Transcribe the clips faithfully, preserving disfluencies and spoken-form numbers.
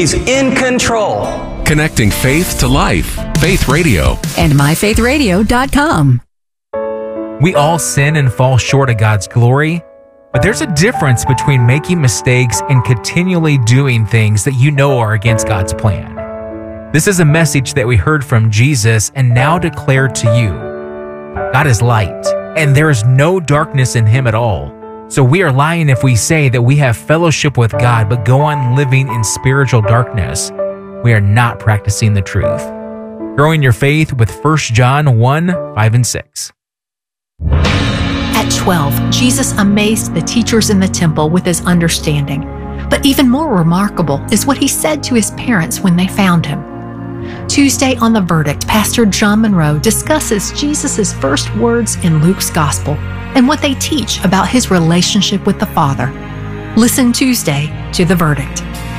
He's in control. Connecting faith to life. Faith Radio. And my faith radio dot com. We all sin and fall short of God's glory, but there's a difference between making mistakes and continually doing things that you know are against God's plan. This is a message that we heard from Jesus and now declare to you. God is light, and there is no darkness in Him at all. So we are lying if we say that we have fellowship with God but go on living in spiritual darkness. We are not practicing the truth. Growing your faith with First John one, five and six. At twelve, Jesus amazed the teachers in the temple with his understanding. But even more remarkable is what he said to his parents when they found him. Tuesday on The Verdict, Pastor John Monroe discusses Jesus' first words in Luke's Gospel and what they teach about his relationship with the Father. Listen Tuesday to The Verdict.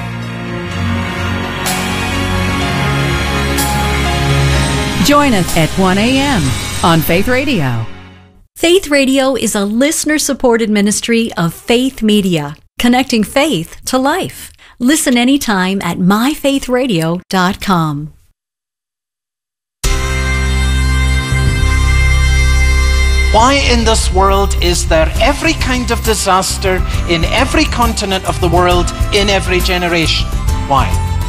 Join us at one a.m. on Faith Radio. Faith Radio is a listener-supported ministry of Faith Media, connecting faith to life. Listen anytime at my faith radio dot com. Why in this world is there every kind of disaster in every continent of the world in every generation? Why?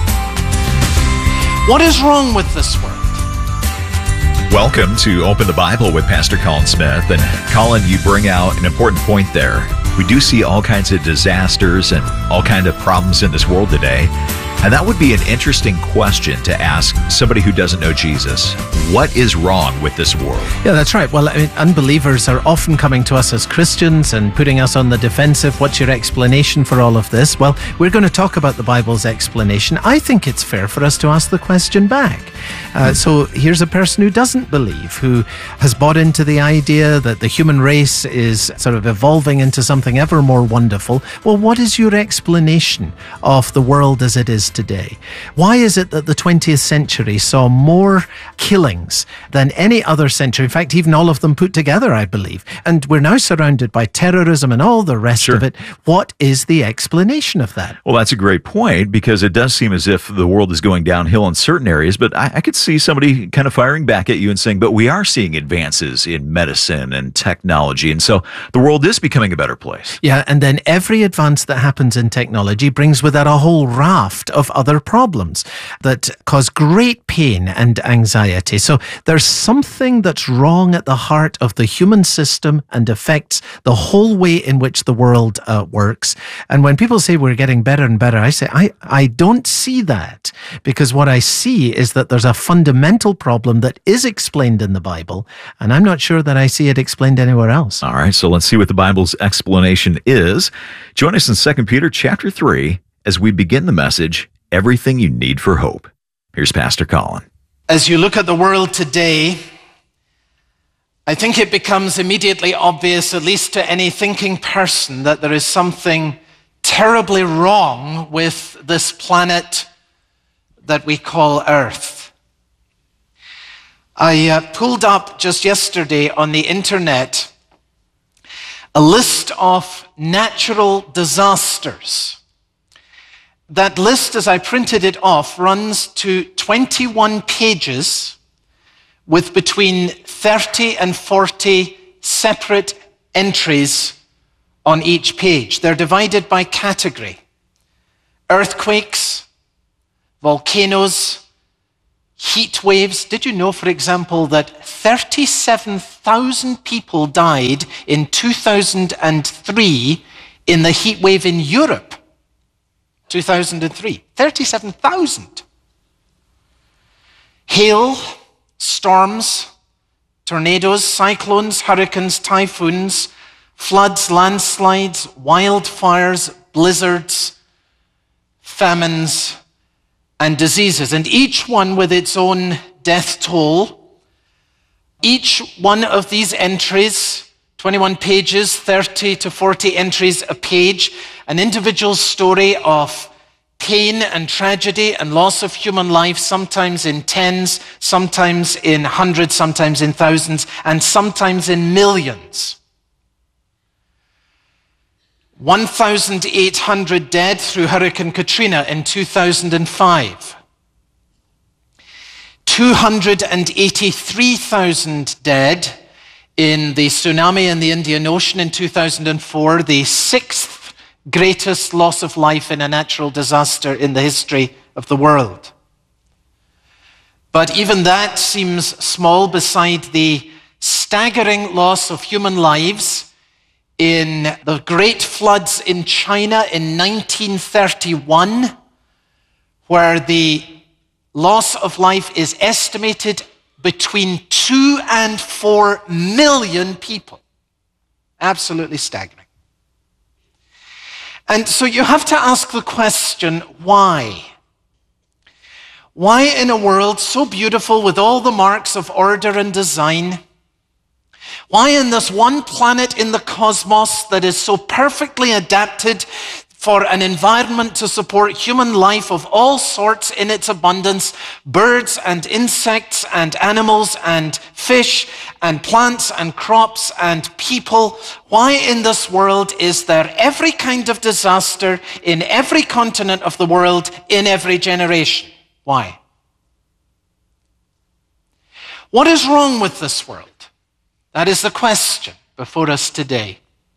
What is wrong with this world? Welcome to Open the Bible with Pastor Colin Smith. And Colin, you bring out an important point there. We do see all kinds of disasters and all kinds of problems in this world today. And that would be an interesting question to ask somebody who doesn't know Jesus. What is wrong with this world? Yeah, that's right. Well, I mean, unbelievers are often coming to us as Christians and putting us on the defensive. What's your explanation for all of this? Well, we're going to talk about the Bible's explanation. I think it's fair for us to ask the question back. Uh, so here's a person who doesn't believe, who has bought into the idea that the human race is sort of evolving into something ever more wonderful. Well, what is your explanation of the world as it is today? Why is it that the twentieth century saw more killings than any other century? In fact, even all of them put together, I believe. And we're now surrounded by terrorism and all the rest Sure. of it. What is the explanation of that? Well, that's a great point, because it does seem as if the world is going downhill in certain areas, but I, I could see somebody kind of firing back at you and saying, but we are seeing advances in medicine and technology, and so the world is becoming a better place. Yeah, and then every advance that happens in technology brings with it a whole raft of other problems that cause great pain and anxiety. So there's something that's wrong at the heart of the human system and affects the whole way in which the world uh, works. And when people say we're getting better and better, I say, I, I don't see that, because what I see is that there's a fundamental problem that is explained in the Bible, and I'm not sure that I see it explained anywhere else. All right, so let's see what the Bible's explanation is. Join us in Second Peter chapter three as we begin the message, Everything You Need for Hope. Here's Pastor Colin. As you look at the world today, I think it becomes immediately obvious, at least to any thinking person, that there is something terribly wrong with this planet that we call Earth. I uh, pulled up just yesterday on the internet a list of natural disasters. That list, as I printed it off, runs to twenty-one pages with between thirty and forty separate entries on each page. They're divided by category: earthquakes, volcanoes, heat waves. Did you know, for example, that thirty-seven thousand people died in two thousand three in the heat wave in Europe? two thousand three. thirty-seven thousand. Hail, storms, tornadoes, cyclones, hurricanes, typhoons, floods, landslides, wildfires, blizzards, famines, and diseases, and each one with its own death toll. Each one of these entries, twenty-one pages, thirty to forty entries a page, an individual story of pain and tragedy and loss of human life, sometimes in tens, sometimes in hundreds, sometimes in thousands, and sometimes in millions. one thousand eight hundred dead through Hurricane Katrina in two thousand five. two hundred eighty-three thousand dead in the tsunami in the Indian Ocean in two thousand four, the sixth greatest loss of life in a natural disaster in the history of the world. But even that seems small beside the staggering loss of human lives in the great floods in China in nineteen thirty-one, where the loss of life is estimated between two and four million people. Absolutely staggering. And so you have to ask the question, why? Why in a world so beautiful with all the marks of order and design? Why in this one planet in the cosmos that is so perfectly adapted for an environment to support human life of all sorts in its abundance, birds and insects and animals and fish and plants and crops and people, why in this world is there every kind of disaster in every continent of the world in every generation? Why? What is wrong with this world? That is the question before us today.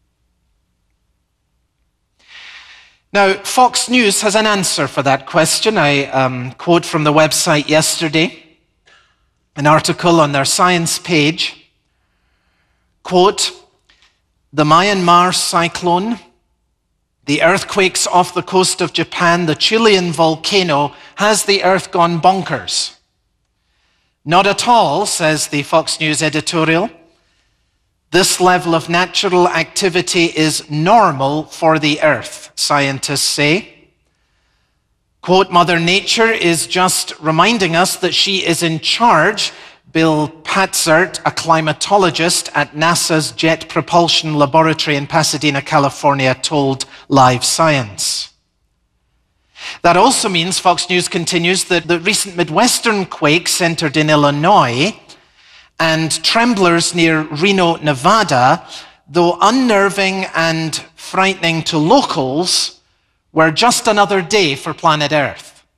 Now, Fox News has an answer for that question. I um, quote from the website yesterday, an article on their science page. Quote, the Myanmar cyclone, the earthquakes off the coast of Japan, the Chilean volcano, has the earth gone bonkers? Not at all, says the Fox News editorial. This level of natural activity is normal for the earth, scientists say. Quote, Mother Nature is just reminding us that she is in charge. Bill Patzert, a climatologist at NASA's Jet Propulsion Laboratory in Pasadena, California, told Live Science. That also means, Fox News continues, that the recent Midwestern quake centered in Illinois and tremblers near Reno, Nevada, though unnerving and frightening to locals, were just another day for planet Earth.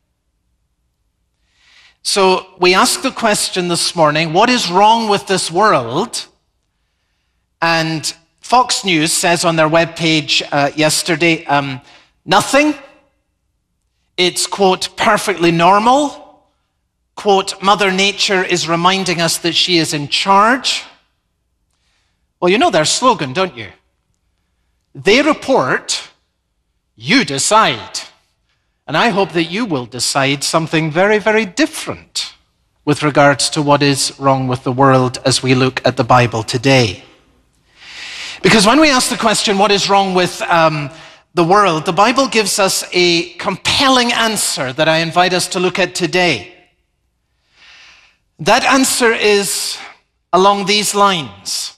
So we ask the question this morning, what is wrong with this world? And Fox News says on their webpage uh, yesterday, um, nothing. It's, quote, perfectly normal. Quote, Mother Nature is reminding us that she is in charge. Well, you know their slogan, don't you? They report, you decide. And I hope that you will decide something very, very different with regards to what is wrong with the world as we look at the Bible today. Because when we ask the question, what is wrong with um, the world, the Bible gives us a compelling answer that I invite us to look at today. That answer is along these lines,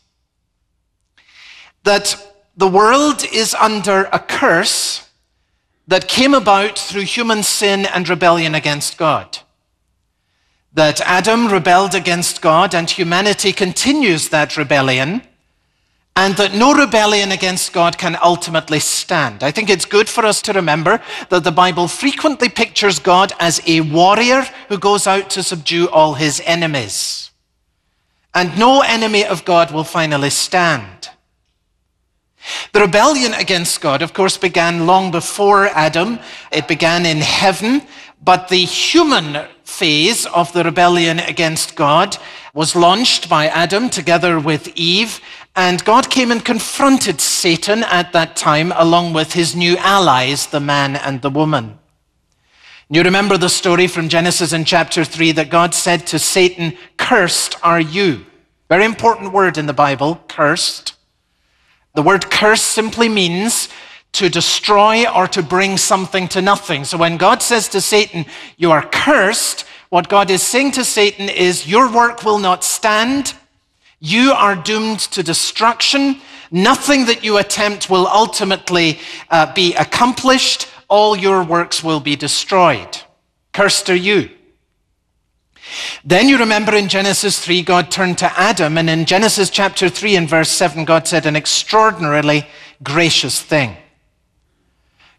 that the world is under a curse that came about through human sin and rebellion against God. That Adam rebelled against God and humanity continues that rebellion, and that no rebellion against God can ultimately stand. I think it's good for us to remember that the Bible frequently pictures God as a warrior who goes out to subdue all his enemies. And no enemy of God will finally stand. The rebellion against God, of course, began long before Adam. It began in heaven, but the human phase of the rebellion against God was launched by Adam together with Eve, and God came and confronted Satan at that time along with his new allies, the man and the woman. You remember the story from Genesis in chapter three that God said to Satan, "Cursed are you." Very important word in the Bible, cursed. The word curse simply means to destroy or to bring something to nothing. So when God says to Satan, "You are cursed," what God is saying to Satan is, your work will not stand. You are doomed to destruction. Nothing that you attempt will ultimately uh, be accomplished. All your works will be destroyed. Cursed are you. Then you remember in Genesis three, God turned to Adam, and in Genesis chapter three and verse seven, God said an extraordinarily gracious thing.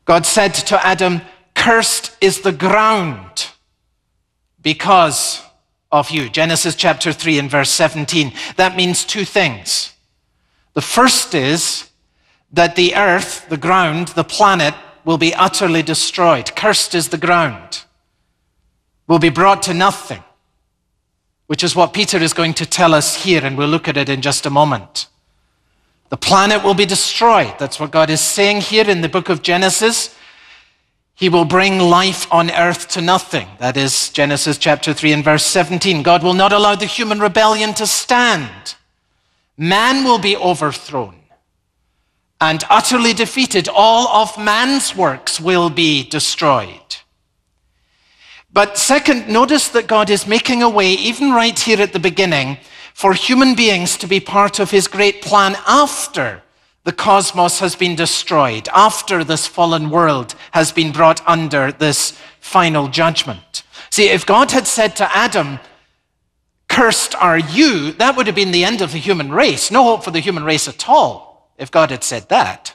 God said to Adam, "Cursed is the ground because of you." Genesis chapter three and verse seventeen. That means two things. The first is that the earth, the ground, the planet will be utterly destroyed. Cursed is the ground. Will be brought to nothing, which is what Peter is going to tell us here, and we'll look at it in just a moment. The planet will be destroyed. That's what God is saying here in the book of Genesis. He will bring life on earth to nothing. That is Genesis chapter three and verse seventeen. God will not allow the human rebellion to stand. Man will be overthrown and utterly defeated. All of man's works will be destroyed. But second, notice that God is making a way, even right here at the beginning, for human beings to be part of his great plan after the cosmos has been destroyed, after this fallen world has been brought under this final judgment. See, if God had said to Adam, "Cursed are you," that would have been the end of the human race. No hope for the human race at all, if God had said that.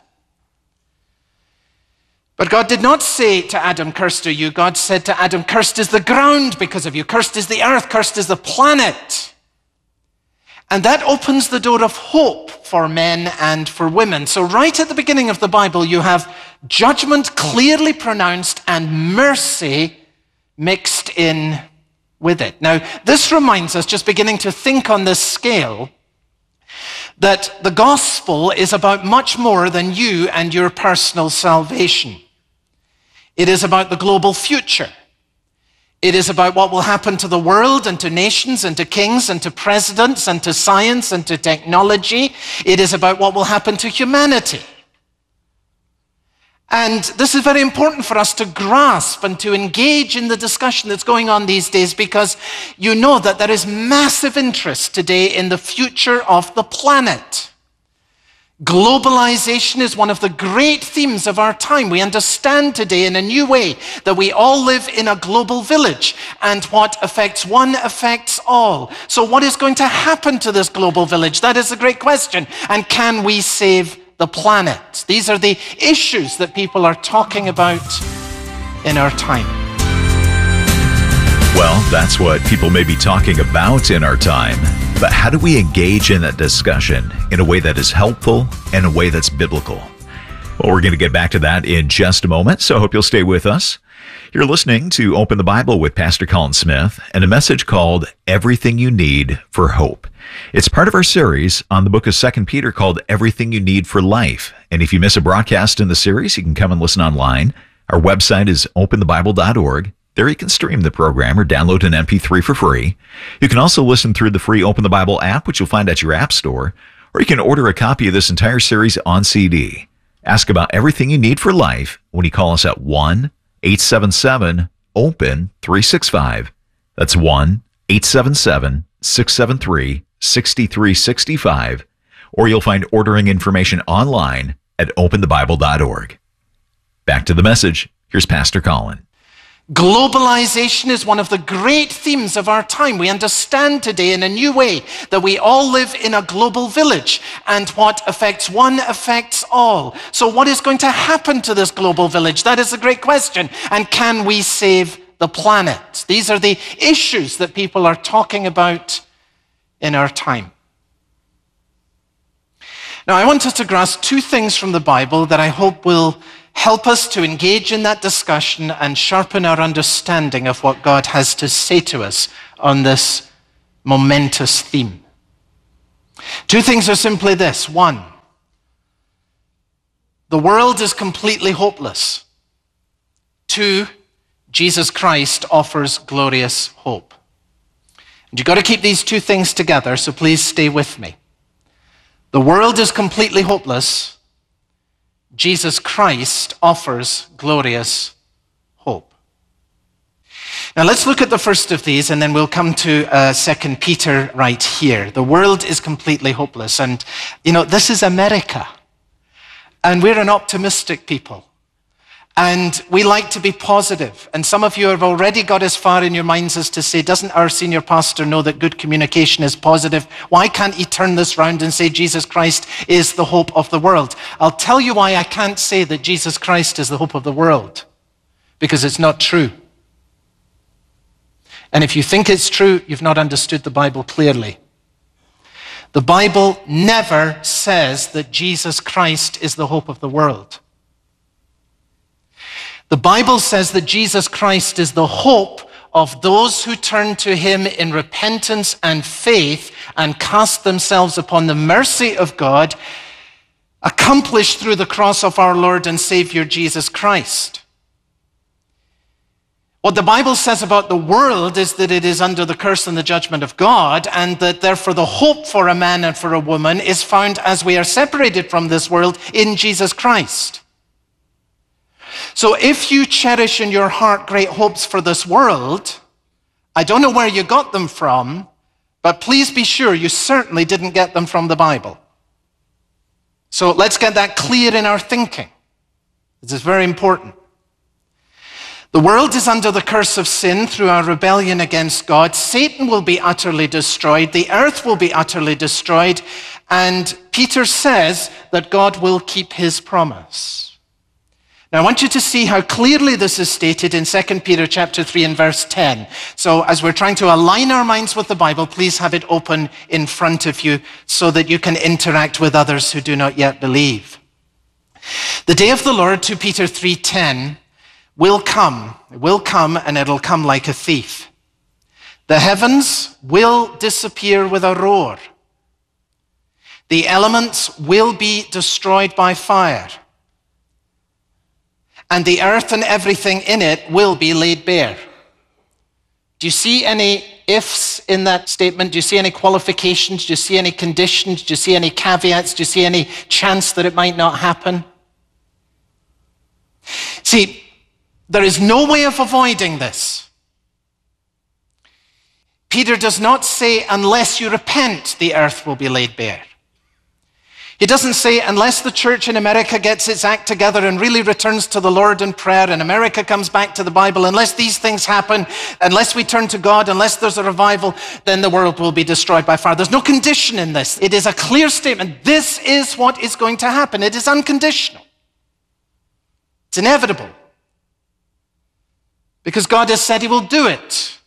But God did not say to Adam, "Cursed are you." God said to Adam, "Cursed is the ground because of you. Cursed is the earth. Cursed is the planet." And that opens the door of hope for men and for women. So right at the beginning of the Bible, you have judgment clearly pronounced and mercy mixed in with it. Now, this reminds us, just beginning to think on this scale, that the gospel is about much more than you and your personal salvation. It is about the global future. It is about what will happen to the world and to nations and to kings and to presidents and to science and to technology. It is about what will happen to humanity. And this is very important for us to grasp and to engage in the discussion that's going on these days, because you know that there is massive interest today in the future of the planet. Globalization is one of the great themes of our time. We understand today in a new way that we all live in a global village, and what affects one affects all. So what is going to happen to this global village? That is a great question. And can we save the planet? These are the issues that people are talking about in our time. Well, that's what people may be talking about in our time. But how do we engage in that discussion in a way that is helpful and a way that's biblical? Well, we're going to get back to that in just a moment, so I hope you'll stay with us. You're listening to Open the Bible with Pastor Colin Smith and a message called Everything You Need for Hope. It's part of our series on the book of Second Peter called Everything You Need for Life. And if you miss a broadcast in the series, you can come and listen online. Our website is open the bible dot org. There you can stream the program or download an M P three for free. You can also listen through the free Open the Bible app, which you'll find at your app store, or you can order a copy of this entire series on C D. Ask about everything you need for life when you call us at one eight seven seven open three six five. That's one eight seven seven six seven three six three six five, or you'll find ordering information online at open the bible dot org. Back to the message. Here's Pastor Colin. Globalization is one of the great themes of our time. We understand today in a new way that we all live in a global village, and what affects one affects all. So what is going to happen to this global village? That is a great question. And can we save the planet? These are the issues that people are talking about in our time. Now, I want us to grasp two things from the Bible that I hope will help us to engage in that discussion and sharpen our understanding of what God has to say to us on this momentous theme. Two things are simply this. One, the world is completely hopeless. Two, Jesus Christ offers glorious hope. And you've got to keep these two things together, so please stay with me. The world is completely hopeless. Jesus Christ offers glorious hope. Now let's look at the first of these, and then we'll come to uh, Second Peter right here. The world is completely hopeless. And, you know, this is America. And we're an optimistic people. And we like to be positive. And some of you have already got as far in your minds as to say, doesn't our senior pastor know that good communication is positive? Why can't he turn this round and say Jesus Christ is the hope of the world? I'll tell you why I can't say that Jesus Christ is the hope of the world. Because it's not true. And if you think it's true, you've not understood the Bible clearly. The Bible never says that Jesus Christ is the hope of the world. The Bible says that Jesus Christ is the hope of those who turn to him in repentance and faith and cast themselves upon the mercy of God, accomplished through the cross of our Lord and Savior Jesus Christ. What the Bible says about the world is that it is under the curse and the judgment of God, and that therefore the hope for a man and for a woman is found as we are separated from this world in Jesus Christ. So if you cherish in your heart great hopes for this world, I don't know where you got them from, but please be sure you certainly didn't get them from the Bible. So let's get that clear in our thinking. This is very important. The world is under the curse of sin through our rebellion against God. Satan will be utterly destroyed. The earth will be utterly destroyed. And Peter says that God will keep his promise. Now, I want you to see how clearly this is stated in Second Peter chapter three and verse ten. So as we're trying to align our minds with the Bible, please have it open in front of you so that you can interact with others who do not yet believe. The day of the Lord, Second Peter three ten, will come. It will come, and it'll come like a thief. The heavens will disappear with a roar. The elements will be destroyed by fire. And the earth and everything in it will be laid bare. Do you see any ifs in that statement? Do you see any qualifications? Do you see any conditions? Do you see any caveats? Do you see any chance that it might not happen? See, there is no way of avoiding this. Peter does not say, unless you repent, the earth will be laid bare. He doesn't say, unless the church in America gets its act together and really returns to the Lord in prayer, and America comes back to the Bible, unless these things happen, unless we turn to God, unless there's a revival, then the world will be destroyed by fire. There's no condition in this. It is a clear statement. This is what is going to happen. It is unconditional. It's inevitable. Because God has said he will do it.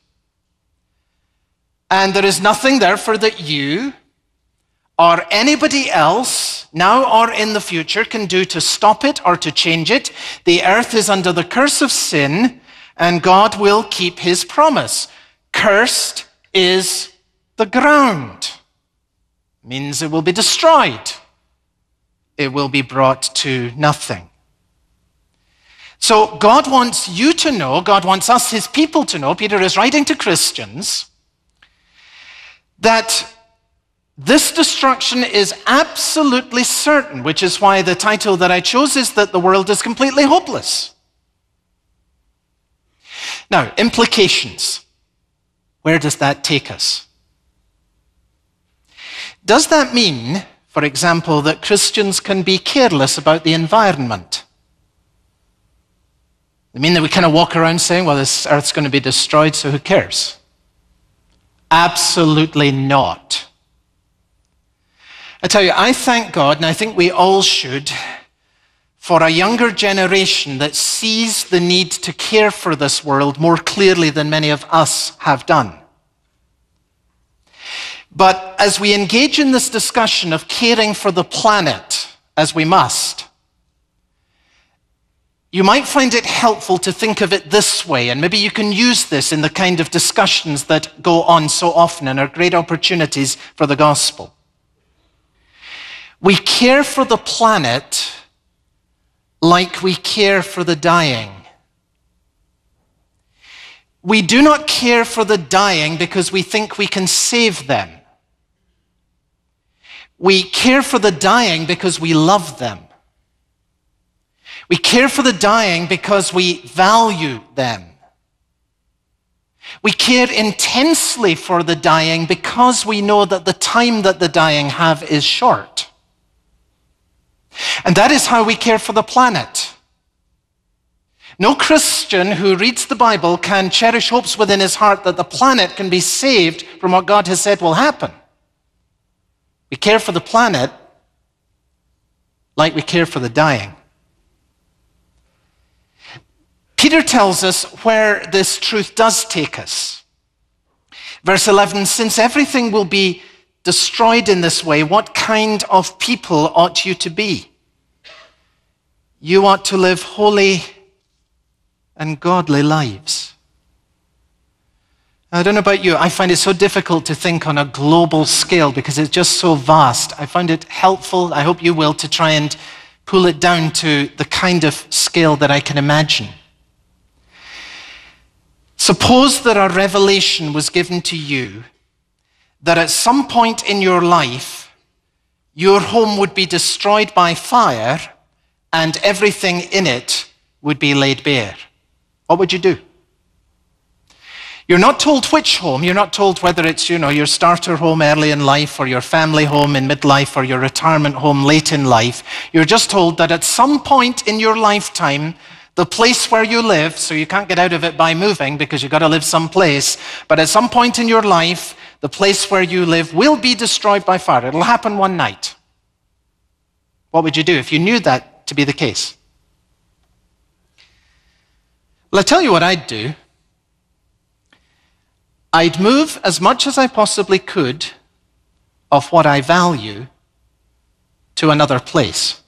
And there is nothing therefore that you or anybody else, now or in the future, can do to stop it or to change it. The earth is under the curse of sin, and God will keep his promise. Cursed is the ground. Means it will be destroyed. It will be brought to nothing. So God wants you to know, God wants us, his people, to know, Peter is writing to Christians, that this destruction is absolutely certain, which is why the title that I chose is that the world is completely hopeless. Now, implications. Where does that take us? Does that mean, for example, that Christians can be careless about the environment? Does it mean that we kind of walk around saying, well, this earth's going to be destroyed, so who cares? Absolutely not. I tell you, I thank God, and I think we all should, for a younger generation that sees the need to care for this world more clearly than many of us have done. But as we engage in this discussion of caring for the planet, as we must, you might find it helpful to think of it this way, and maybe you can use this in the kind of discussions that go on so often and are great opportunities for the gospel. We care for the planet like we care for the dying. We do not care for the dying because we think we can save them. We care for the dying because we love them. We care for the dying because we value them. We care intensely for the dying because we know that the time that the dying have is short. And that is how we care for the planet. No Christian who reads the Bible can cherish hopes within his heart that the planet can be saved from what God has said will happen. We care for the planet like we care for the dying. Peter tells us where this truth does take us. Verse eleven, since everything will be destroyed in this way, what kind of people ought you to be? You ought to live holy and godly lives. I don't know about you, I find it so difficult to think on a global scale because it's just so vast. I find it helpful, I hope you will, to try and pull it down to the kind of scale that I can imagine. Suppose that a revelation was given to you that at some point in your life, your home would be destroyed by fire and everything in it would be laid bare. What would you do? You're not told which home. You're not told whether it's, you know, your starter home early in life or your family home in midlife or your retirement home late in life. You're just told that at some point in your lifetime, the place where you live, so you can't get out of it by moving because you've got to live someplace, but at some point in your life, the place where you live will be destroyed by fire. It'll happen one night. What would you do if you knew that to be the case? Well, I'll tell you what I'd do. I'd move as much as I possibly could of what I value to another place.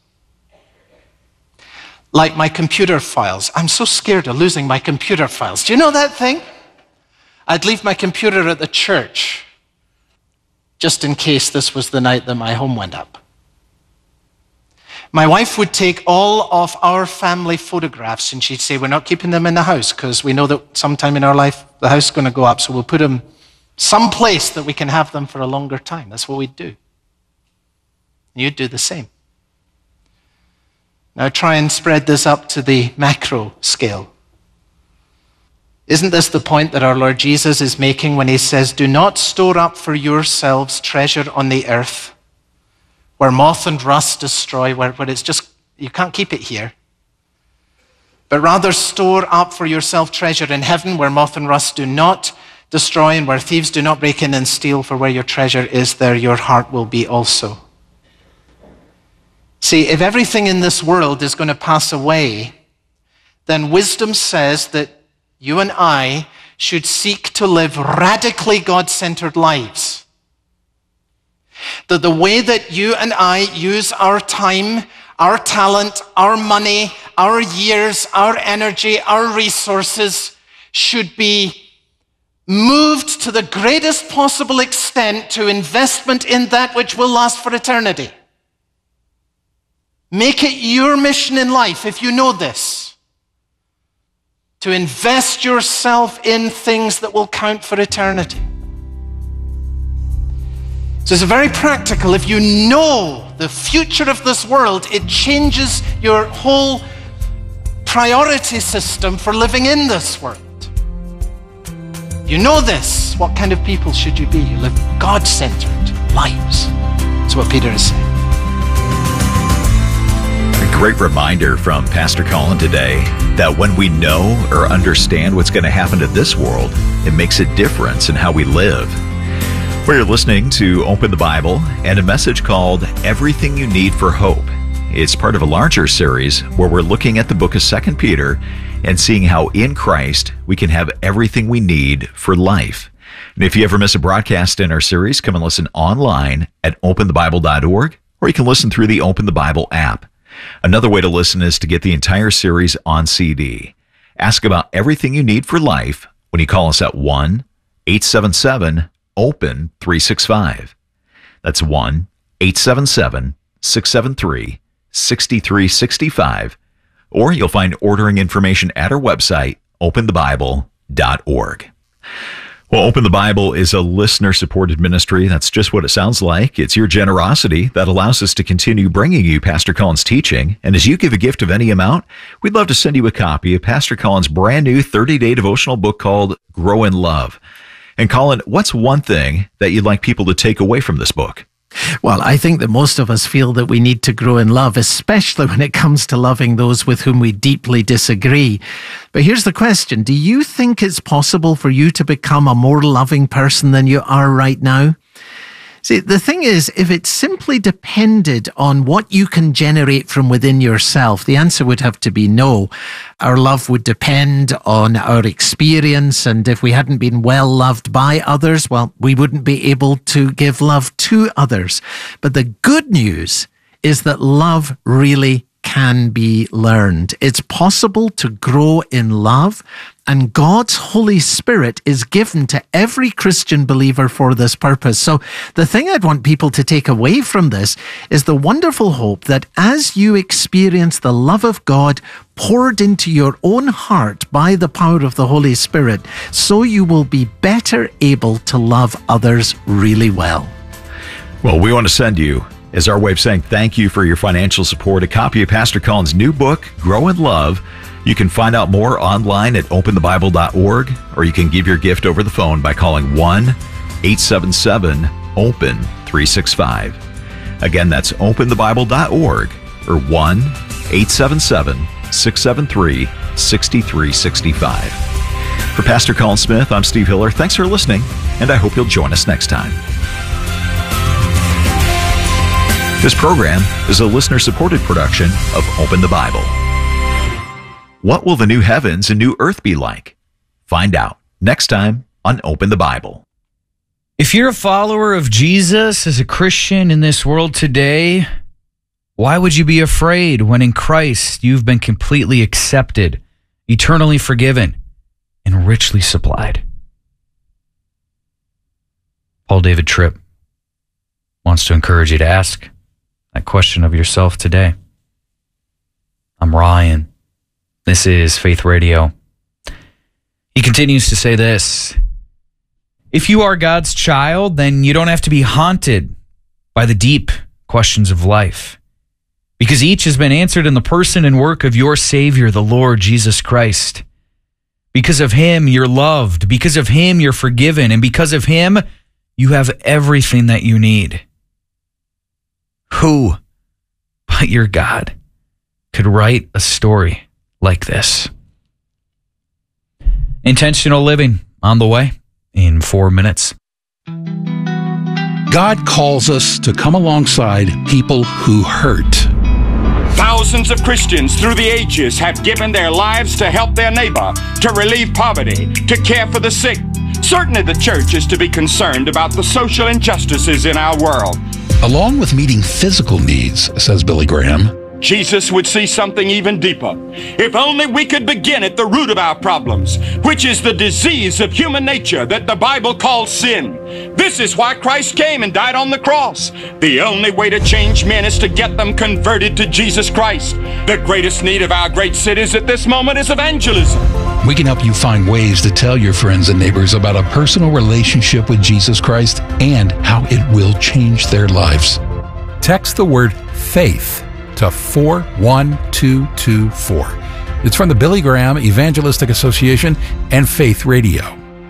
Like my computer files. I'm so scared of losing my computer files. Do you know that thing? I'd leave my computer at the church just in case this was the night that my home went up. My wife would take all of our family photographs and she'd say, we're not keeping them in the house because we know that sometime in our life the house is going to go up, so we'll put them someplace that we can have them for a longer time. That's what we'd do. You'd do the same. Now try and spread this up to the macro scale. Isn't this the point that our Lord Jesus is making when he says, do not store up for yourselves treasure on the earth, where moth and rust destroy, where, where it's just, you can't keep it here. But rather store up for yourself treasure in heaven, where moth and rust do not destroy and where thieves do not break in and steal, for where your treasure is, there your heart will be also. See, if everything in this world is going to pass away, then wisdom says that you and I should seek to live radically God-centered lives. That the way that you and I use our time, our talent, our money, our years, our energy, our resources should be moved to the greatest possible extent to investment in that which will last for eternity. Make it your mission in life, if you know this, to invest yourself in things that will count for eternity. So it's very practical. If you know the future of this world, it changes your whole priority system for living in this world. You know this. What kind of people should you be? You live God-centered lives. That's what Peter is saying. A great reminder from Pastor Colin today that when we know or understand what's going to happen to this world, it makes a difference in how we live. We're listening to Open the Bible and a message called Everything You Need for Hope. It's part of a larger series where we're looking at the book of Second Peter and seeing how in Christ we can have everything we need for life. And if you ever miss a broadcast in our series, come and listen online at open the bible dot org, or you can listen through the Open the Bible app. Another way to listen is to get the entire series on C D. Ask about everything you need for life when you call us at one eight seven seven open three six five. That's one eight seven seven six seven three six three six five. Or you'll find ordering information at our website, open the bible dot org. Well, Open the Bible is a listener-supported ministry. That's just what it sounds like. It's your generosity that allows us to continue bringing you Pastor Colin's teaching. And as you give a gift of any amount, we'd love to send you a copy of Pastor Colin's brand new thirty-day devotional book called Grow in Love. And Colin, what's one thing that you'd like people to take away from this book? Well, I think that most of us feel that we need to grow in love, especially when it comes to loving those with whom we deeply disagree. But here's the question. Do you think it's possible for you to become a more loving person than you are right now? See, the thing is, if it simply depended on what you can generate from within yourself, the answer would have to be no. Our love would depend on our experience, and if we hadn't been well loved by others, well, we wouldn't be able to give love to others. But the good news is that love really can be learned. It's possible to grow in love, and God's Holy Spirit is given to every Christian believer for this purpose. So the thing I'd want people to take away from this is the wonderful hope that as you experience the love of God poured into your own heart by the power of the Holy Spirit, so you will be better able to love others really well. Well, we want to send you, as our way of saying thank you for your financial support, a copy of Pastor Colin's new book, Grow in Love. You can find out more online at open the bible dot org, or you can give your gift over the phone by calling one eight seven seven open three six five. Again, that's open the bible dot org or one eight seven seven six seven three six three six five. For Pastor Colin Smith, I'm Steve Hiller. Thanks for listening, and I hope you'll join us next time. This program is a listener-supported production of Open the Bible. What will the new heavens and new earth be like? Find out next time on Open the Bible. If you're a follower of Jesus as a Christian in this world today, why would you be afraid when in Christ you've been completely accepted, eternally forgiven, and richly supplied? Paul David Tripp wants to encourage you to ask that question of yourself today. I'm Ryan. This is Faith Radio. He continues to say this: if you are God's child, then you don't have to be haunted by the deep questions of life, because each has been answered in the person and work of your Savior, the Lord Jesus Christ. Because of Him, you're loved. Because of Him, you're forgiven. And because of Him, you have everything that you need. Who but your God could write a story like this? Intentional living on the way in four minutes. God calls us to come alongside people who hurt. Thousands of Christians through the ages have given their lives to help their neighbor, to relieve poverty, to care for the sick. Certainly the church is to be concerned about the social injustices in our world. Along with meeting physical needs, says Billy Graham, Jesus would see something even deeper. If only we could begin at the root of our problems, which is the disease of human nature that the Bible calls sin. This is why Christ came and died on the cross. The only way to change men is to get them converted to Jesus Christ. The greatest need of our great cities at this moment is evangelism. We can help you find ways to tell your friends and neighbors about a personal relationship with Jesus Christ and how it will change their lives. Text the word FAITH to four one two two four. It's from the Billy Graham Evangelistic Association and Faith Radio.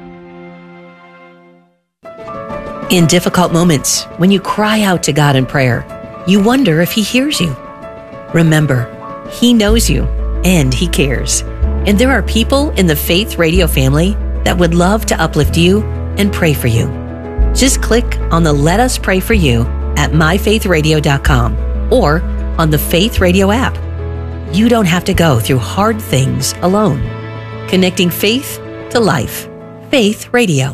In difficult moments, when you cry out to God in prayer, you wonder if He hears you. Remember, He knows you and He cares. And there are people in the Faith Radio family that would love to uplift you and pray for you. Just click on the Let Us Pray For You at my faith radio dot com or on the Faith Radio app. You don't have to go through hard things alone. Connecting faith to life. Faith Radio.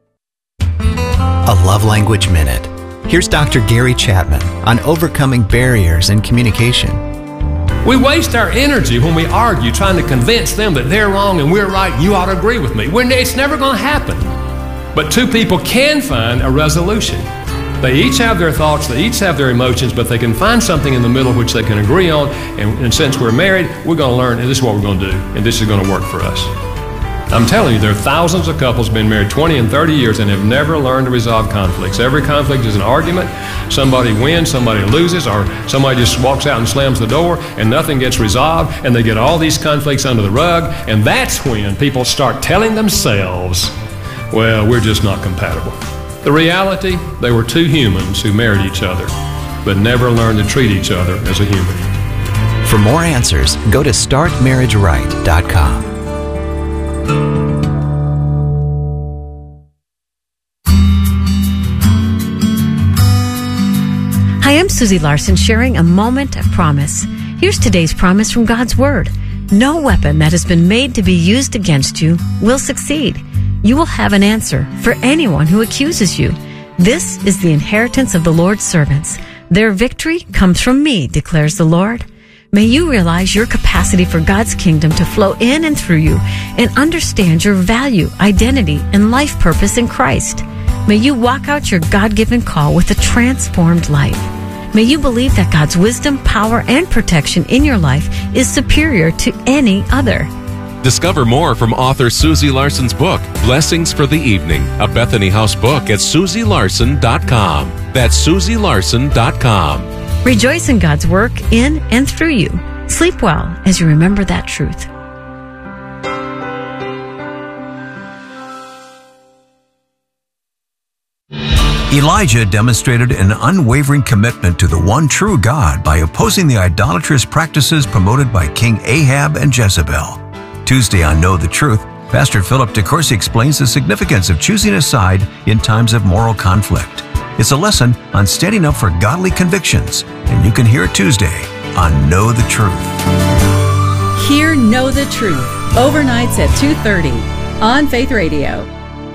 A Love Language Minute. Here's Doctor Gary Chapman on overcoming barriers in communication. We waste our energy when we argue trying to convince them that they're wrong and we're right, you ought to agree with me. We're, it's never going to happen. But two people can find a resolution. They each have their thoughts, they each have their emotions, but they can find something in the middle which they can agree on. And, and since we're married, we're going to learn, and this is what we're going to do, and this is going to work for us. I'm telling you, there are thousands of couples been married twenty and thirty years and have never learned to resolve conflicts. Every conflict is an argument. Somebody wins, somebody loses, or somebody just walks out and slams the door and nothing gets resolved, and they get all these conflicts under the rug, and that's when people start telling themselves, well, we're just not compatible. The reality, they were two humans who married each other, but never learned to treat each other as a human. For more answers, go to start marriage right dot com. Hi, I'm Susie Larson sharing a moment of promise. Here's today's promise from God's Word. No weapon that has been made to be used against you will succeed. You will have an answer for anyone who accuses you. This is the inheritance of the Lord's servants. Their victory comes from me, declares the Lord. May you realize your capacity for God's kingdom to flow in and through you and understand your value, identity, and life purpose in Christ. May you walk out your God-given call with a transformed life. May you believe that God's wisdom, power, and protection in your life is superior to any other. Discover more from author Susie Larson's book, Blessings for the Evening, a Bethany House book at susie larson dot com. That's susie larson dot com. Rejoice in God's work in and through you. Sleep well as you remember that truth. Elijah demonstrated an unwavering commitment to the one true God by opposing the idolatrous practices promoted by King Ahab and Jezebel. Tuesday on Know the Truth, Pastor Philip DeCourcy explains the significance of choosing a side in times of moral conflict. It's a lesson on standing up for godly convictions, and you can hear it Tuesday on Know the Truth. Hear Know the Truth, overnights at two thirty on Faith Radio.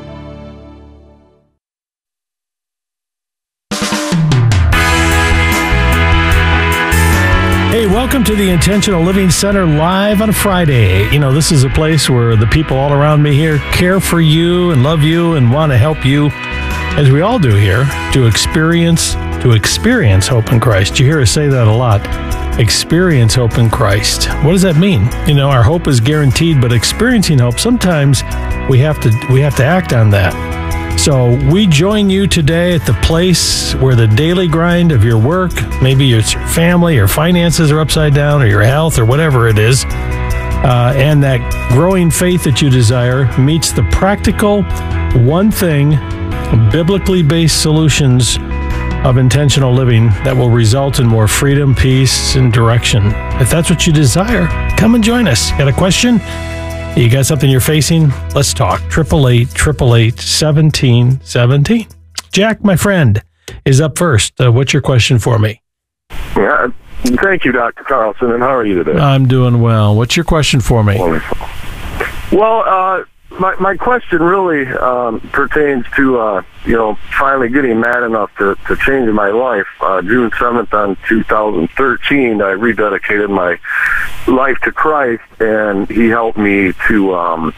Hey, welcome to the Intentional Living Center live on a Friday. You know, this is a place where the people all around me here care for you and love you and want to help you, as we all do here, to experience to experience hope in Christ. You hear us say that a lot. Experience hope in Christ. What does that mean? You know, our hope is guaranteed, but experiencing hope, sometimes we have to we have to act on that. So we join you today at the place where the daily grind of your work, maybe it's your family, your finances are upside down, or your health, or whatever it is, uh, and that growing faith that you desire meets the practical, one thing, biblically based solutions of intentional living that will result in more freedom, peace, and direction. If that's what you desire, come and join us. Got a question? You got something you're facing? Let's talk. triple eight, triple eight, seventeen seventeen. Jack, my friend, is up first. Uh, what's your question for me? Yeah, thank you, Doctor Carlson, and how are you today? I'm doing well. What's your question for me? Wonderful. Well, uh, my my question really um, pertains to uh, you know finally getting mad enough to, to change my life. Uh, June seventh on two thousand thirteen, I rededicated my life to Christ, and He helped me to um,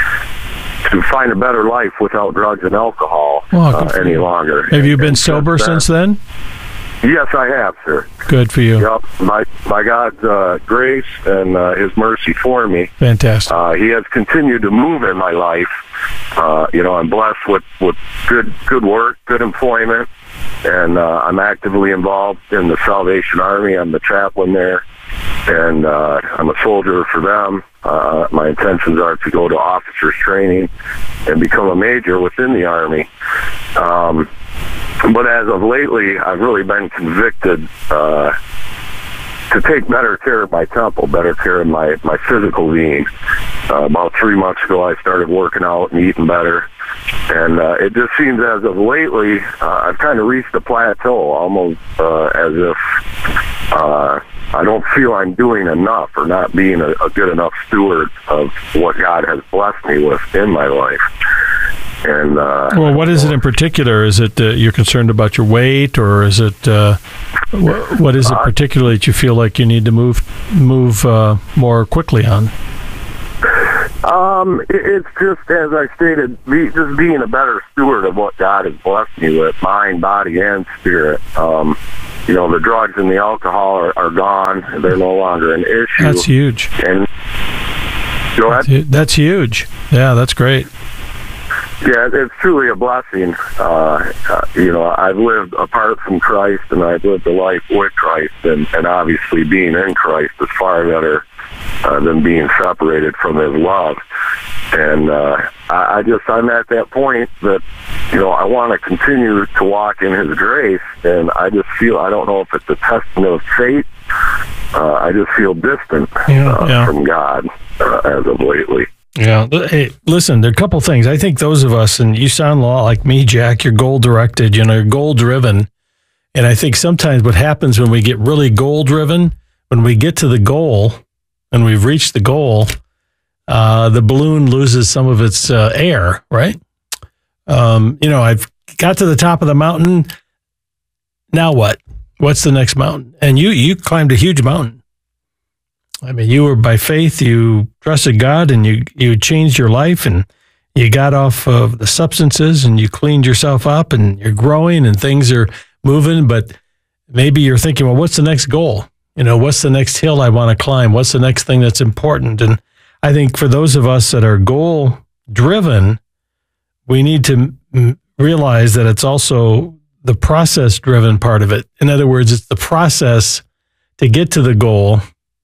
to find a better life without drugs and alcohol Well, uh, any longer. Have you been And sober since since then? Yes, I have, sir. Good for you. Yep, my by God's uh, grace and uh, His mercy for me. Fantastic. Uh, he has continued to move in my life. Uh, you know, I'm blessed with, with good good work, good employment, and uh, I'm actively involved in the Salvation Army. I'm the chaplain there, and uh, I'm a soldier for them. Uh, my intentions are to go to officers training and become a major within the Army. Um, But as of lately, I've really been convicted uh, to take better care of my temple, better care of my, my physical being. Uh, about three months ago, I started working out and eating better. And uh, it just seems as of lately, uh, I've kind of reached a plateau, almost uh, as if uh, I don't feel I'm doing enough or not being a, a good enough steward of what God has blessed me with in my life. And uh, Well, what is it in particular? Is it uh, you're concerned about your weight, or is it uh, wh- what is it particularly that you feel like you need to move move uh, more quickly on? Um, it, it's just, as I stated, be, just being a better steward of what God has blessed me with, mind, body, and spirit. Um, you know, the drugs and the alcohol are, are gone. They're no longer an issue. That's huge. And go ahead. That's, hu- that's huge. Yeah, that's great. Yeah, it's truly a blessing. Uh, uh, you know, I've lived apart from Christ, and I've lived a life with Christ, and, and obviously being in Christ is far better uh, than being separated from His love. And uh, I, I just, I'm at that point that, you know, I want to continue to walk in His grace, and I just feel, I don't know if it's a testament of faith, uh, I just feel distant Yeah, uh, yeah. from God uh, as of lately. Yeah. Hey, listen, there are a couple things. I think those of us, and you sound a lot like me, Jack, you're goal-directed, you know, you're goal-driven. And I think sometimes what happens when we get really goal-driven, when we get to the goal and we've reached the goal, uh, the balloon loses some of its uh, air, right? Um, you know, I've got to the top of the mountain. Now what? What's the next mountain? And you you climbed a huge mountain. I mean, you were by faith, you trusted God, and you, you changed your life, and you got off of the substances, and you cleaned yourself up, and you're growing, and things are moving. But maybe you're thinking, well, what's the next goal? You know, what's the next hill I want to climb? What's the next thing that's important? And I think for those of us that are goal driven, we need to m- realize that it's also the process driven part of it. In other words, it's the process to get to the goal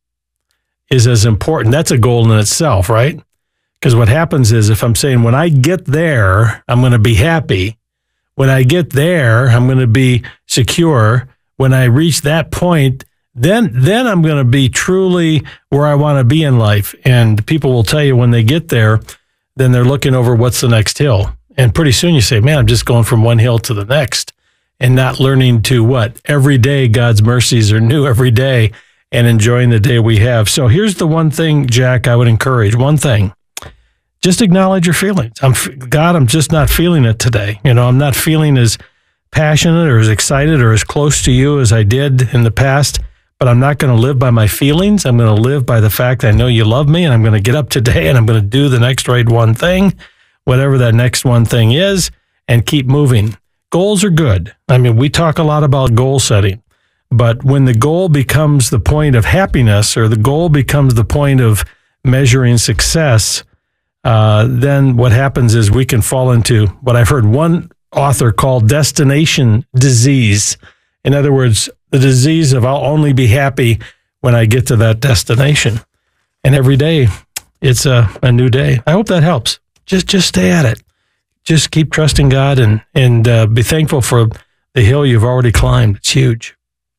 is as important. That's a goal in itself, right? Because what happens is, if I'm saying when I get there, I'm going to be happy. When I get there, I'm going to be secure. When I reach that point, then then I'm going to be truly where I want to be in life. And people will tell you when they get there, then they're looking over what's the next hill. And pretty soon you say, man, I'm just going from one hill to the next, and not learning to what? Every day, God's mercies are new every day, and enjoying the day we have. So here's the one thing, Jack, I would encourage. One thing. Just acknowledge your feelings. I'm God, I'm just not feeling it today. You know, I'm not feeling as passionate or as excited or as close to you as I did in the past, but I'm not going to live by my feelings. I'm going to live by the fact I know you love me, and I'm going to get up today and I'm going to do the next right one thing, whatever that next one thing is, and keep moving. Goals are good. I mean, we talk a lot about goal setting, but when the goal becomes the point of happiness, or the goal becomes the point of measuring success, Uh, then what happens is we can fall into what I've heard one author call destination disease. In other words, the disease of I'll only be happy when I get to that destination. And every day, it's a, a new day. I hope that helps. Just just stay at it. Just keep trusting God, and, and uh, be thankful for the hill you've already climbed. It's huge.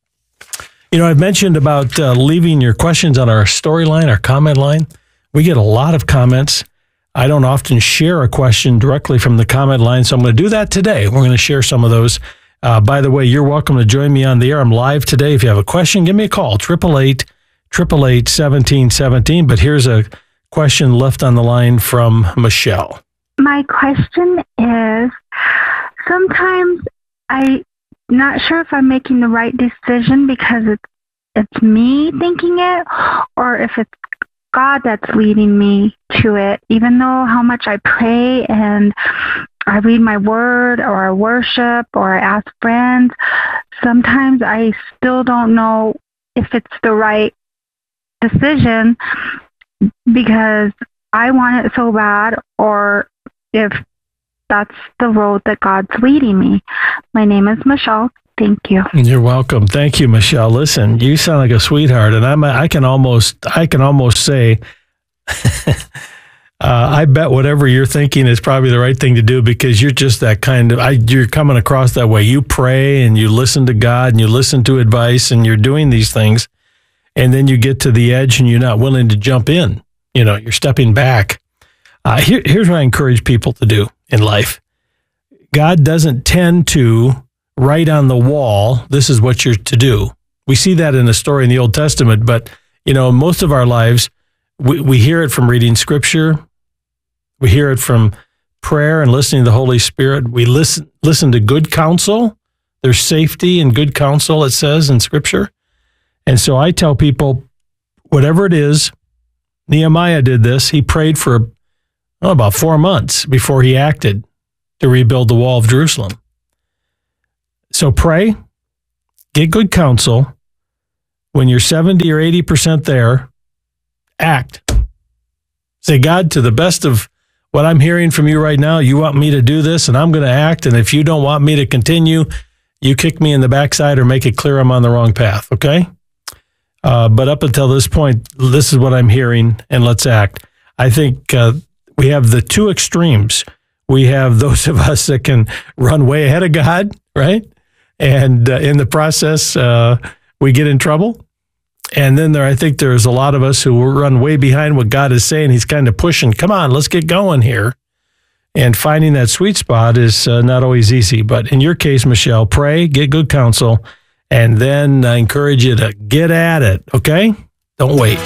You know, I've mentioned about uh, leaving your questions on our storyline, our comment line. We get a lot of comments. I don't often share a question directly from the comment line, so I'm going to do that today. We're going to share some of those. Uh, by the way, you're welcome to join me on the air. I'm live today. If you have a question, give me a call, eight eight eight, eight eight eight, one seven one seven. But here's a question left on the line from Michelle. My question is, sometimes I'm not sure if I'm making the right decision because it's, it's me thinking it, or if it's God that's leading me to it. Even though how much I pray and I read my word, or I worship, or I ask friends, sometimes I still don't know if it's the right decision because I want it so bad, or if that's the road that God's leading me. My name is Michelle. Thank you. You're welcome. Thank you, Michelle. Listen, you sound like a sweetheart, and I'm. I can almost. I can almost say, uh, I bet whatever you're thinking is probably the right thing to do, because you're just that kind of. I, you're coming across that way. You pray and you listen to God and you listen to advice and you're doing these things, and then you get to the edge and you're not willing to jump in. You know, you're stepping back. Uh, here, here's what I encourage people to do in life. God doesn't tend to write on the wall, this is what you're to do. We see that in a story in the Old Testament, but, you know, most of our lives, we, we hear it from reading Scripture. We hear it from prayer and listening to the Holy Spirit. We listen listen to good counsel. There's safety in good counsel, it says in Scripture. And so I tell people, whatever it is, Nehemiah did this. He prayed for oh, about four months before he acted to rebuild the wall of Jerusalem. So pray, get good counsel. When you're seventy or eighty percent there, act. Say, God, to the best of what I'm hearing from you right now, you want me to do this, and I'm going to act. And if you don't want me to continue, you kick me in the backside or make it clear I'm on the wrong path, okay? Uh, but up until this point, this is what I'm hearing, and let's act. I think uh, we have the two extremes. We have those of us that can run way ahead of God, right? And uh, in the process, uh, we get in trouble. And then there, I think there's a lot of us who run way behind what God is saying. He's kind of pushing, come on, let's get going here. And finding that sweet spot is uh, not always easy. But in your case, Michelle, pray, get good counsel, and then I encourage you to get at it, okay? Don't wait.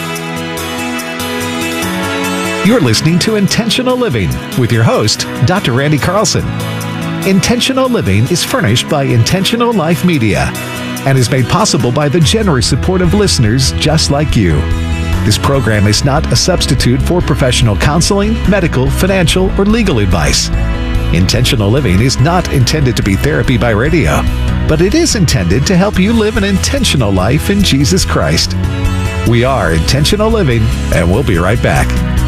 You're listening to Intentional Living with your host, Doctor Randy Carlson. Intentional Living is furnished by Intentional Life Media and is made possible by the generous support of listeners just like you. This program is not a substitute for professional counseling, medical, financial, or legal advice. Intentional Living is not intended to be therapy by radio, but it is intended to help you live an intentional life in Jesus Christ. We are Intentional Living, and we'll be right back.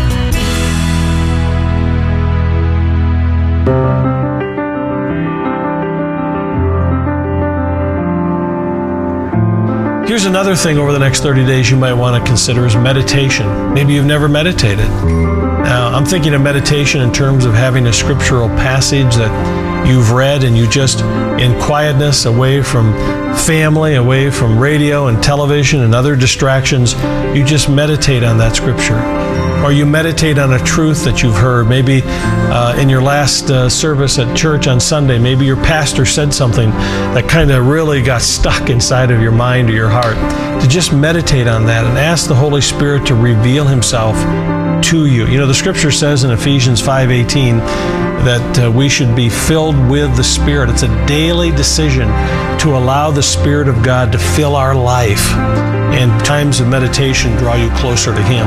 Here's another thing over the next thirty days you might want to consider is meditation. Maybe you've never meditated. Now, I'm thinking of meditation in terms of having a scriptural passage that you've read and you just, in quietness, away from family, away from radio and television and other distractions, you just meditate on that scripture. Or you meditate on a truth that you've heard. Maybe uh, in your last uh, service at church on Sunday, maybe your pastor said something that kind of really got stuck inside of your mind or your heart. To just meditate on that and ask the Holy Spirit to reveal himself to you. You know, the scripture says in Ephesians five eighteen that uh, we should be filled with the Spirit. It's a daily decision to allow the Spirit of God to fill our life. And times of meditation draw you closer to him.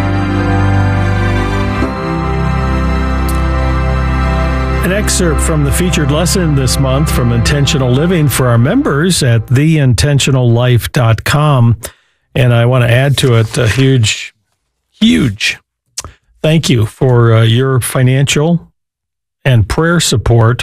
An excerpt from the featured lesson this month from Intentional Living for our members at the intentional life dot com. And I want to add to it a huge, huge thank you for uh, your financial and prayer support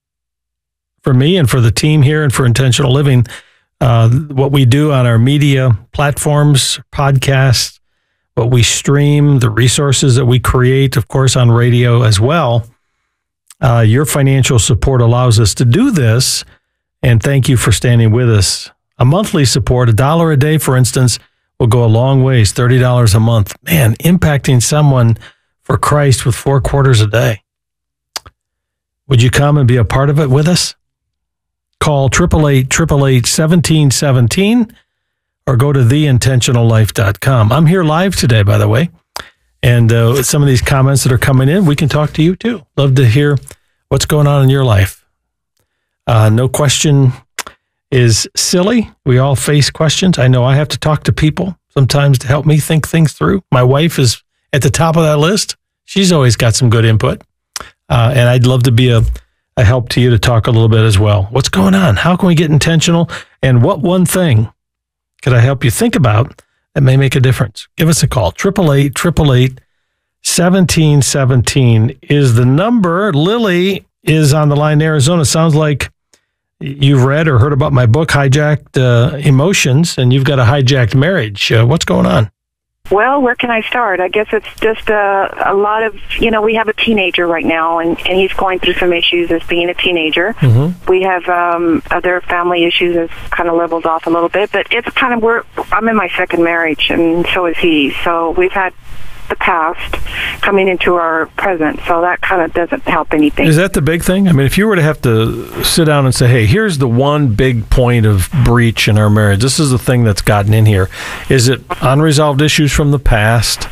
for me and for the team here and for Intentional Living. Uh, what we do on our media platforms, podcasts, what we stream, the resources that we create, of course, on radio as well. Uh, your financial support allows us to do this, and thank you for standing with us. A monthly support, a dollar a day, for instance, will go a long ways, thirty dollars a month. Man, impacting someone for Christ with four quarters a day. Would you come and be a part of it with us? Call eight eight eight, eight eight eight, one seven one seven or go to the intentional life dot com. I'm here live today, by the way. And uh, some of these comments that are coming in, we can talk to you too. Love to hear what's going on in your life. Uh, no question is silly. We all face questions. I know I have to talk to people sometimes to help me think things through. My wife is at the top of that list. She's always got some good input. Uh, and I'd love to be a, a help to you to talk a little bit as well. What's going on? How can we get intentional? And what one thing could I help you think about that may make a difference? Give us a call. eight eight eight, eight eight eight, one seven one seven is the number. Lily is on the line in Arizona. Sounds like you've read or heard about my book, Hijacked uh, Emotions, and you've got a hijacked marriage. Uh, what's going on? Well, where can I start? I guess it's just uh, a lot of, you know, we have a teenager right now, and, and he's going through some issues as being a teenager. Mm-hmm. We have um, other family issues that kind of levels off a little bit, but it's kind of, we're, I'm in my second marriage, and so is he. So we've had the past coming into our present, so that kind of doesn't help anything. Is that the big thing? I mean, if you were to have to sit down and say, hey, here's the one big point of breach in our marriage, this is the thing that's gotten in here. Is it unresolved issues from the past?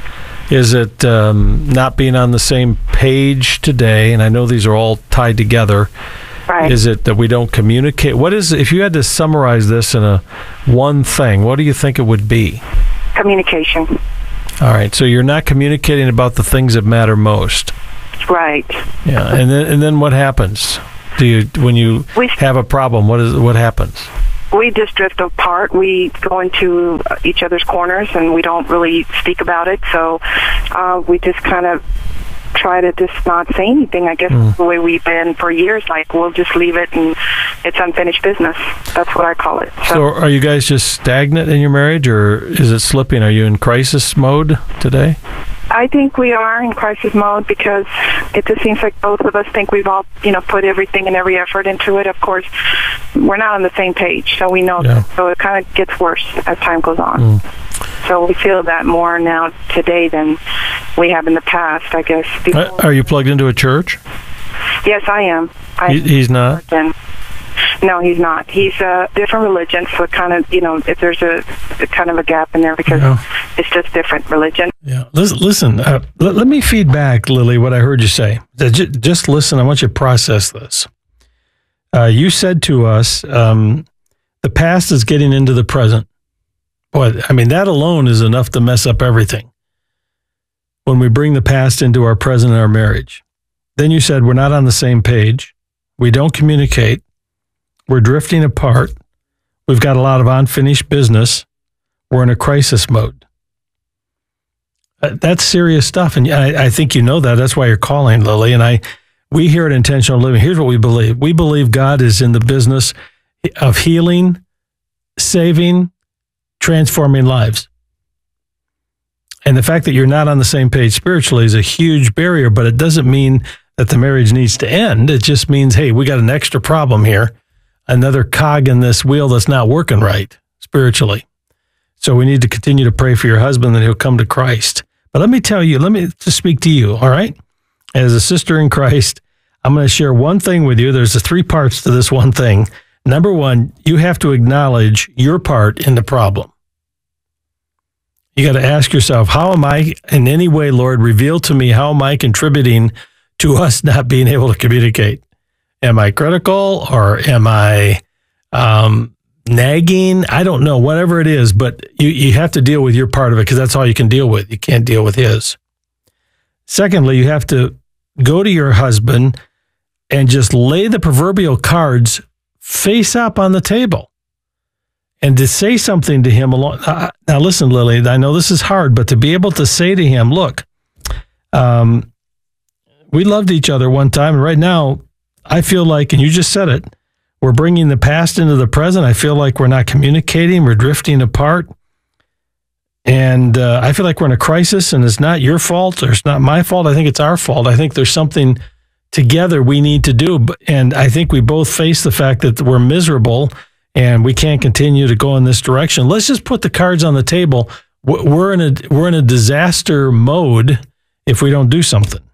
Is it um, not being on the same page today? And I know these are all tied together. Right. Is it that we don't communicate? What is, if you had to summarize this in a one thing, what do you think it would be? Communication. All right, so you're not communicating about the things that matter most. Right. Yeah, and then and then what happens? Do you when you we, have a problem? What is what happens? We just drift apart. We go into each other's corners, and we don't really speak about it. So uh, we just kind of try to just not say anything. I guess mm. the way we've been for years. Like we'll just leave it, and it's unfinished business. That's what I call it. So, so are you guys just stagnant in your marriage, or is it slipping? Are you in crisis mode today? I think we are in crisis mode because it just seems like both of us think we've all, you know, put everything and every effort into it. Of course, we're not on the same page, so we know Yeah. that. So it kind of gets worse as time goes on. Mm. So we feel that more now today than we have in the past, I guess. Uh, Are you plugged into a church? Yes, I am. I He, he's not? Then. No, he's not. He's a different religion, so it kind of, you know, if there's a, a kind of a gap in there because Yeah. it's just different religion. Yeah. Listen, listen uh, let, let me feed back, Lily, what I heard you say. Just, just listen. I want you to process this. Uh, you said to us, um, the past is getting into the present. Boy, I mean, that alone is enough to mess up everything. When we bring the past into our present and our marriage. Then you said we're not on the same page. We don't communicate. We're drifting apart. We've got a lot of unfinished business. We're in a crisis mode. Uh, That's serious stuff, and I, I think you know that. That's why you're calling, Lily. And I, we here at Intentional Living, here's what we believe. We believe God is in the business of healing, saving, transforming lives. And the fact that you're not on the same page spiritually is a huge barrier, but it doesn't mean that the marriage needs to end. It just means, hey, we got an extra problem here, another cog in this wheel that's not working right spiritually. So we need to continue to pray for your husband that he'll come to Christ. But let me tell you, let me just speak to you, all right? As a sister in Christ, I'm going to share one thing with you. There's the three parts to this one thing. Number one, you have to acknowledge your part in the problem. You got to ask yourself, how am I in any way, Lord, reveal to me, how am I contributing to us not being able to communicate? Am I critical or am I um, nagging? I don't know, whatever it is, but you, you have to deal with your part of it because that's all you can deal with. You can't deal with his. Secondly, you have to go to your husband and just lay the proverbial cards face up on the table and to say something to him along. Uh, now, listen, Lily, I know this is hard, but to be able to say to him, look, um, we loved each other one time, and right now I feel like, and you just said it, we're bringing the past into the present. I feel like we're not communicating. We're drifting apart. And uh, I feel like we're in a crisis, and it's not your fault or it's not my fault. I think it's our fault. I think there's something together we need to do. And I think we both face the fact that we're miserable and we can't continue to go in this direction. Let's just put the cards on the table. We're in a, we're in a disaster mode if we don't do something.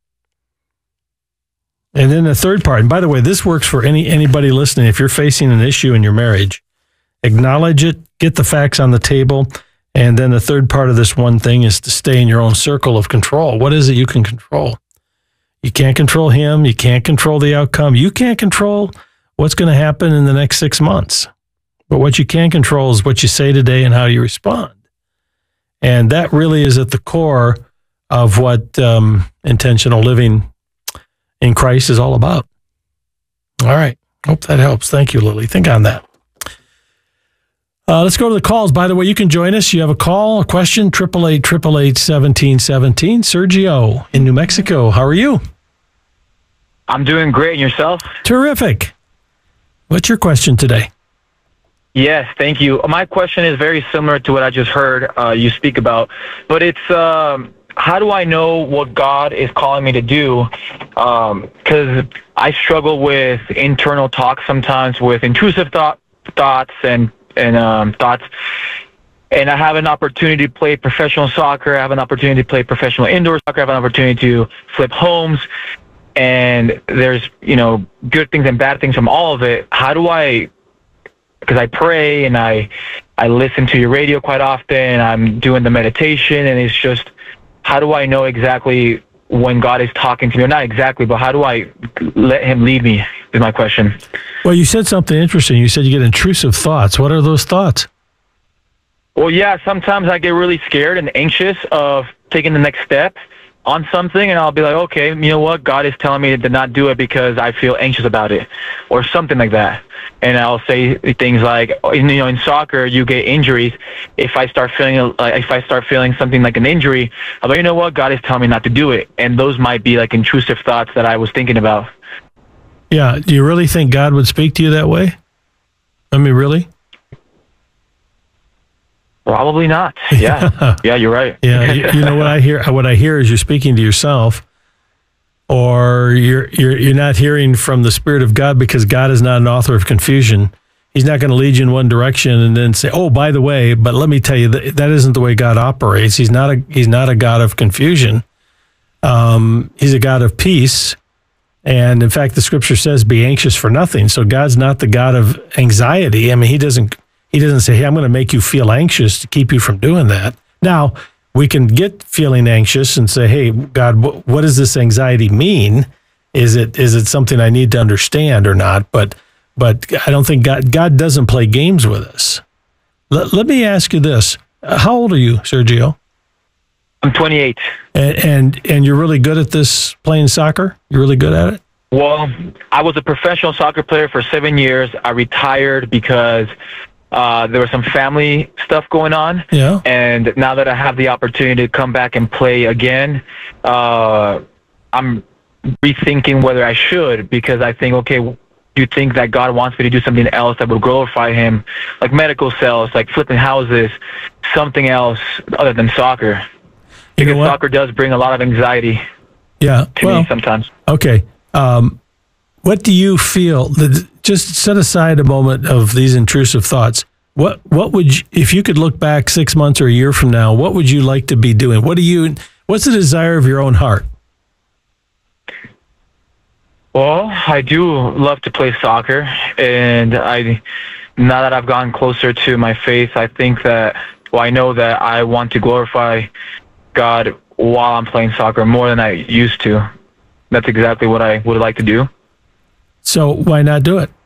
And then the third part, and by the way, this works for any anybody listening. If you're facing an issue in your marriage, acknowledge it, get the facts on the table. And then the third part of this one thing is to stay in your own circle of control. What is it you can control? You can't control him. You can't control the outcome. You can't control what's going to happen in the next six months. But what you can control is what you say today and how you respond. And that really is at the core of what um, intentional living in Christ is all about. All right. Hope that helps. Thank you, Lily. Think on that. Uh, let's go to the calls. By the way, you can join us. You have a call, a question, eight eight eight, eight eight eight, one seven one seven. Sergio in New Mexico. How are you? I'm doing great. And yourself? Terrific. What's your question today? Yes, thank you. My question is very similar to what I just heard uh, you speak about, but it's um, how do I know what God is calling me to do? Because um, I struggle with internal talk sometimes, with intrusive thought, thoughts and and um, thoughts. And I have an opportunity to play professional soccer. I have an opportunity to play professional indoor soccer. I have an opportunity to flip homes. And there's, you know, good things and bad things from all of it. How do I, because I pray and I, I listen to your radio quite often. I'm doing the meditation, and it's just, how do I know exactly when God is talking to me? Or not exactly, but how do I let him lead me is my question. Well, you said something interesting. You said you get intrusive thoughts. What are those thoughts? Well, yeah, sometimes I get really scared and anxious of taking the next step on something, and I'll be like, okay, you know what? God is telling me to not do it because I feel anxious about it, or something like that. And I'll say things like, you know, in soccer, you get injuries. If I start feeling, like, if I start feeling something like an injury, I'm like, you know what? God is telling me not to do it. And those might be like intrusive thoughts that I was thinking about. Yeah. Do you really think God would speak to you that way? I mean, really? Probably not. Yeah. Yeah, you're right. Yeah. You, you know what I hear? What I hear is you're speaking to yourself, or you're you're you're not hearing from the Spirit of God, because God is not an author of confusion. He's not going to lead you in one direction and then say, "Oh, by the way, but let me tell you that that isn't the way God operates. He's not a he's not a God of confusion. Um, he's a God of peace." And in fact, the Scripture says, "Be anxious for nothing." So God's not the God of anxiety. I mean, He doesn't. He doesn't say, "Hey, I'm going to make you feel anxious to keep you from doing that." Now, we can get feeling anxious and say, "Hey, God, what, what does this anxiety mean? Is it is it something I need to understand or not?" But but I don't think God God doesn't play games with us. Let, let me ask you this: how old are you, Sergio? I'm twenty-eight. And, and and you're really good at this, playing soccer? You're really good at it? Well, I was a professional soccer player for seven years. I retired because uh, there was some family stuff going on. Yeah. And now that I have the opportunity to come back and play again, uh, I'm rethinking whether I should, because I think, okay, do you think that God wants me to do something else that will glorify Him, like medical sales, like flipping houses, something else other than soccer? You because know what? soccer does bring a lot of anxiety Yeah. to well, me sometimes. Okay. Um, what do you feel? That, just set aside a moment of these intrusive thoughts. What what would you, if you could look back six months or a year from now, what would you like to be doing? What do you? What's the desire of your own heart? Well, I do love to play soccer, and I now that I've gotten closer to my faith, I think that well, I know that I want to glorify God while I'm playing soccer more than I used to. That's exactly what I would like to do. So why not do it?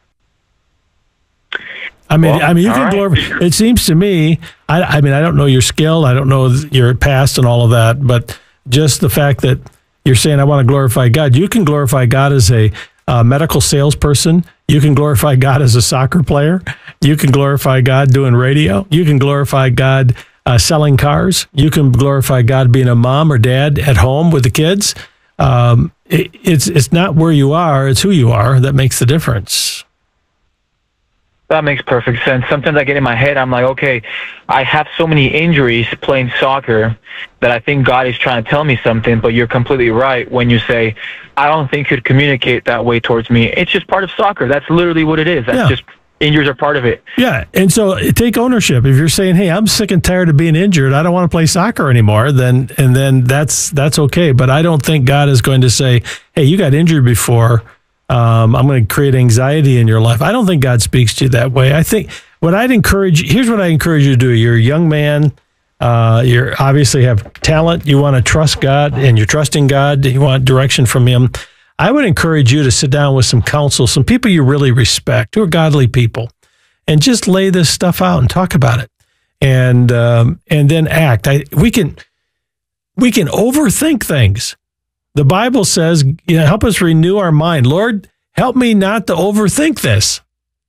I mean, Well, I mean, you all can right. glorify. It seems to me. I, I mean, I don't know your skill. I don't know your past and all of that. But just the fact that you're saying, "I want to glorify God," you can glorify God as a uh, medical salesperson. You can glorify God as a soccer player. You can glorify God doing radio. You can glorify God uh, selling cars. You can glorify God being a mom or dad at home with the kids. Um, it, it's it's not where you are; it's who you are that makes the difference. That makes perfect sense. Sometimes I get in my head, I'm like, okay, I have so many injuries playing soccer that I think God is trying to tell me something, but you're completely right when you say, I don't think you'd communicate that way towards me. It's just part of soccer. That's literally what it is. That's Yeah. just, injuries are part of it. Yeah, and so take ownership. If you're saying, "Hey, I'm sick and tired of being injured. I don't want to play soccer anymore," then and then that's that's okay. But I don't think God is going to say, "Hey, you got injured before. Um, I'm going to create anxiety in your life." I don't think God speaks to you that way. I think what I'd encourage, here's what I encourage you to do. You're a young man. Uh, you obviously have talent. You want to trust God, and you're trusting God. You want direction from Him. I would encourage you to sit down with some counsel, some people you really respect, who are godly people, and just lay this stuff out and talk about it, and um, and then act. I, we can we can overthink things. The Bible says, you know, help us renew our mind. Lord, help me not to overthink this.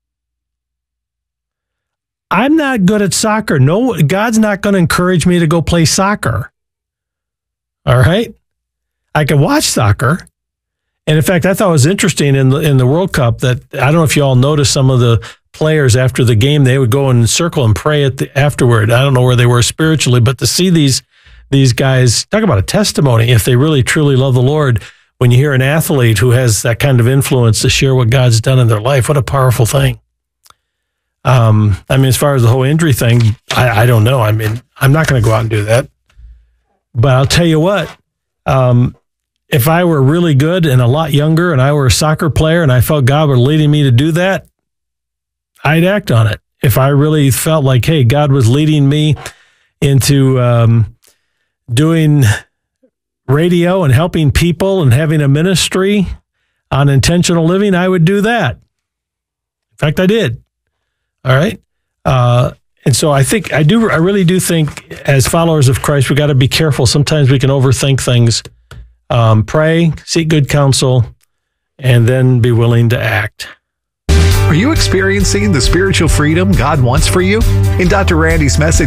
I'm not good at soccer. No, God's not going to encourage me to go play soccer. All right? I can watch soccer. And in fact, I thought it was interesting in the in the World Cup that, I don't know if you all noticed, some of the players after the game, they would go in a circle and pray at the, afterward. I don't know where they were spiritually, but to see these These guys, talk about a testimony, if they really truly love the Lord, when you hear an athlete who has that kind of influence to share what God's done in their life, what a powerful thing. Um, I mean, as far as the whole injury thing, I, I don't know. I mean, I'm not going to go out and do that. But I'll tell you what, um, if I were really good and a lot younger and I were a soccer player and I felt God were leading me to do that, I'd act on it. If I really felt like, hey, God was leading me into um, doing radio and helping people and having a ministry on intentional living, I would do that. In fact, I did. All right. Uh, and so I think I do, I really do think as followers of Christ, we got to be careful. Sometimes we can overthink things. Um, pray, seek good counsel, and then be willing to act. Are you experiencing the spiritual freedom God wants for you? In Doctor Randy's message